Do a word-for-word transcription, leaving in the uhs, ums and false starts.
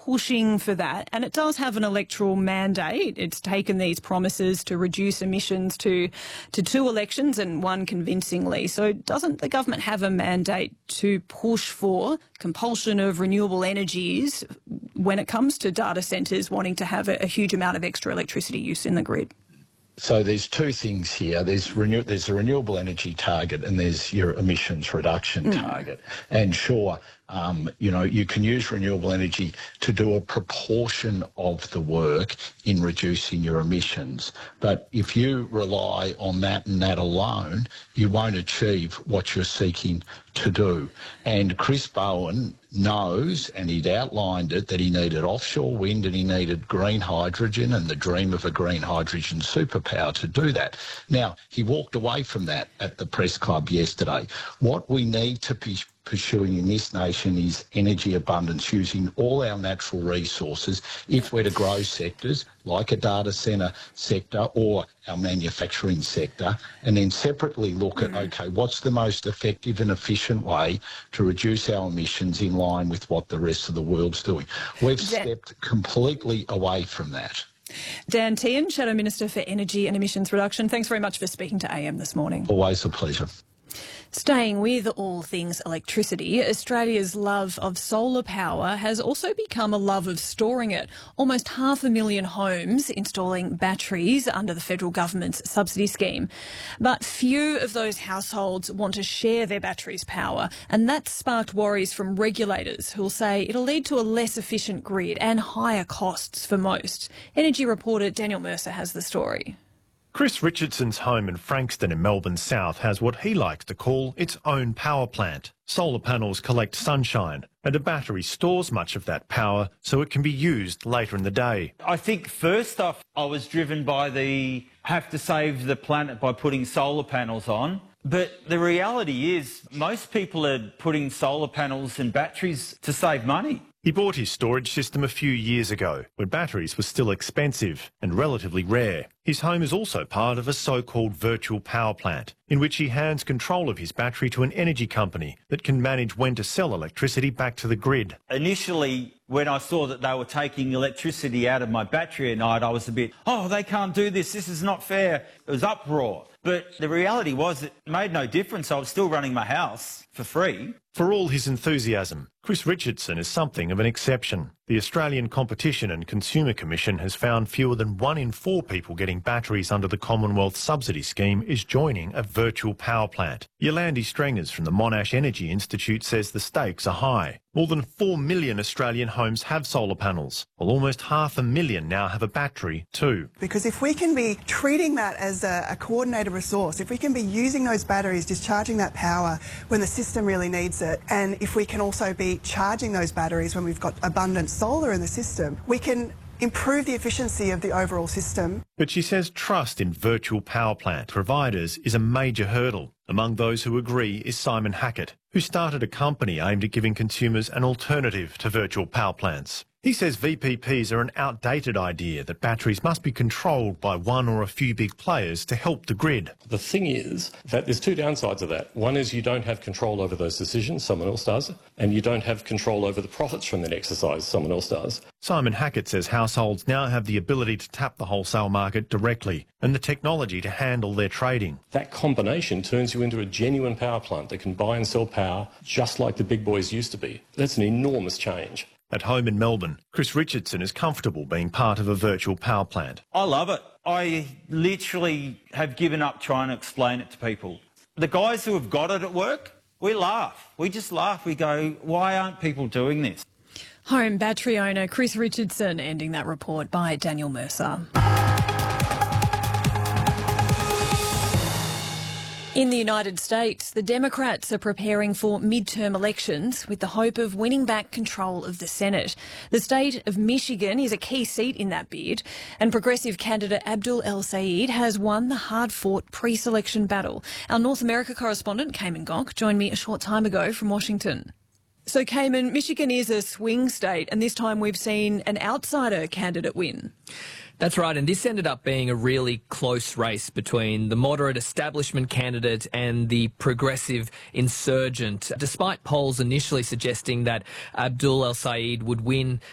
pushing for that, and it does have an electoral mandate. It's taken these promises to reduce emissions to, to two elections and one convincingly. So doesn't the government have a mandate to push for compulsion of renewable energies when it comes to data centres wanting to have a, a huge amount of extra electricity use in the grid? So there's two things here. There's renew- there's a renewable energy target and there's your emissions reduction mm. target. And sure, um, you know, you can use renewable energy to do a proportion of the work in reducing your emissions. But if you rely on that and that alone, you won't achieve what you're seeking to do. And Chris Bowen knows, and he'd outlined it, that he needed offshore wind and he needed green hydrogen and the dream of a green hydrogen superpower to do that. Now, he walked away from that at the press club yesterday. What we need to be pursuing in this nation is energy abundance, using all our natural resources if we're to grow sectors like a data centre sector or our manufacturing sector, and then separately look at, OK, what's the most effective and efficient way to reduce our emissions in line with what the rest of the world's doing. We've stepped completely away from that. Dan Tehan, Shadow Minister for Energy and Emissions Reduction, thanks very much for speaking to A M this morning. Always a pleasure. Staying with all things electricity, Australia's love of solar power has also become a love of storing it. Almost half a million homes installing batteries under the federal government's subsidy scheme. But few of those households want to share their batteries' power, and that's sparked worries from regulators who'll say it'll lead to a less efficient grid and higher costs for most. Energy reporter Daniel Mercer has the story. Chris Richardson's home in Frankston in Melbourne South has what he likes to call its own power plant. Solar panels collect sunshine and a battery stores much of that power so it can be used later in the day. I think first off I was driven by the have to save the planet by putting solar panels on. But the reality is most people are putting solar panels and batteries to save money. He bought his storage system a few years ago, when batteries were still expensive and relatively rare. His home is also part of a so-called virtual power plant, in which he hands control of his battery to an energy company that can manage when to sell electricity back to the grid. Initially, when I saw that they were taking electricity out of my battery at night, I was a bit, oh, they can't do this, this is not fair. It was uproar. But the reality was it made no difference. I was still running my house for free. For all his enthusiasm, Chris Richardson is something of an exception. The Australian Competition and Consumer Commission has found fewer than one in four people getting batteries under the Commonwealth subsidy scheme is joining a virtual power plant. Yolandi Strangers from the Monash Energy Institute says the stakes are high. More than four million Australian homes have solar panels, while almost half a million now have a battery too. Because if we can be treating that as a, a coordinated resource, if we can be using those batteries, discharging that power when the system really needs it, and if we can also be charging those batteries when we've got abundant solar in the system, we can improve the efficiency of the overall system. But she says trust in virtual power plant providers is a major hurdle. Among those who agree is Simon Hackett, who started a company aimed at giving consumers an alternative to virtual power plants. He says V P Ps are an outdated idea that batteries must be controlled by one or a few big players to help the grid. The thing is that there's two downsides of that. One is you don't have control over those decisions, someone else does, and you don't have control over the profits from that exercise, someone else does. Simon Hackett says households now have the ability to tap the wholesale market directly and the technology to handle their trading. That combination turns you into a genuine power plant that can buy and sell power just like the big boys used to be. That's an enormous change. At home in Melbourne, Chris Richardson is comfortable being part of a virtual power plant. I love it. I literally have given up trying to explain it to people. The guys who have got it at work, we laugh. We just laugh. We go, why aren't people doing this? Home battery owner Chris Richardson ending that report by Daniel Mercer. In the United States, the Democrats are preparing for midterm elections with the hope of winning back control of the Senate. The state of Michigan is a key seat in that bid, and progressive candidate Abdul El-Sayed has won the hard-fought pre-selection battle. Our North America correspondent, Cayman Gok, joined me a short time ago from Washington. So, Cayman, Michigan is a swing state, and this time we've seen an outsider candidate win. That's right, and this ended up being a really close race between the moderate establishment candidate and the progressive insurgent. Despite polls initially suggesting that Abdul El-Sayed would win